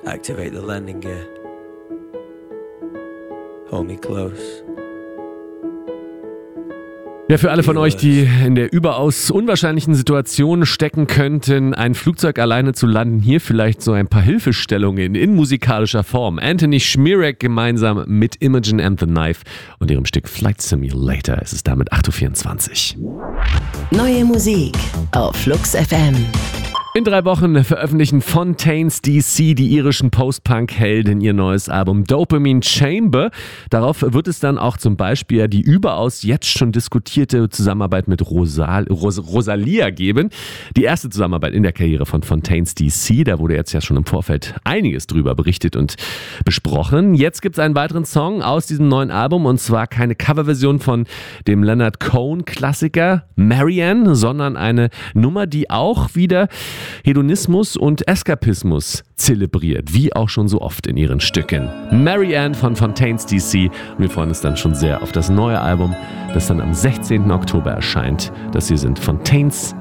Activate the landing gear. Hold me close. Ja, für alle von euch, die in der überaus unwahrscheinlichen Situation stecken könnten, ein Flugzeug alleine zu landen, hier vielleicht so ein paar Hilfestellungen in musikalischer Form. Anthony Schmierek gemeinsam mit Imogen and the Knife und ihrem Stück Flight Simulator. Es ist damit 8.24 Uhr. Neue Musik auf Flux FM. In 3 Wochen veröffentlichen Fontaines DC, die irischen Post-Punk-Helden, ihr neues Album Dopamine Chamber. Darauf wird es dann auch zum Beispiel die überaus jetzt schon diskutierte Zusammenarbeit mit Rosalia geben. Die erste Zusammenarbeit in der Karriere von Fontaines DC, da wurde jetzt ja schon im Vorfeld einiges drüber berichtet und besprochen. Jetzt gibt es einen weiteren Song aus diesem neuen Album, und zwar keine Coverversion von dem Leonard Cohen-Klassiker Marianne, sondern eine Nummer, die auch wieder Hedonismus und Eskapismus zelebriert, wie auch schon so oft in ihren Stücken. Marianne von Fontaines DC, und wir freuen uns dann schon sehr auf das neue Album, das dann am 16. Oktober erscheint. Das hier sind Fontaines